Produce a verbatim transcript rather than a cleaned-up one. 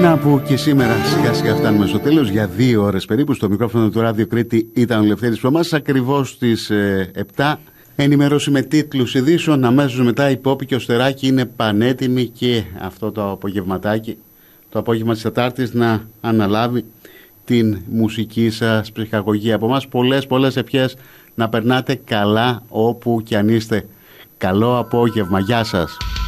Να που και σήμερα σιγά σιγά φτάνουμε στο τέλος. Για δύο ώρες περίπου στο μικρόφωνο του Ράδιο Κρήτη ήταν ο Λευτέρης Πρωμάς. Ακριβώς στις ε, επτά ενημέρωση με τίτλους ειδήσεων. Αμέσως μετά η Πόπη και ο Στεράκη είναι πανέτοιμοι και αυτό το απογευματάκι, το απόγευμα της Τετάρτης, να αναλάβει την μουσική σας ψυχαγωγία. Από εμάς πολλές πολλές ευχές, να περνάτε καλά όπου κι αν είστε. Καλό απόγευμα, γεια σας.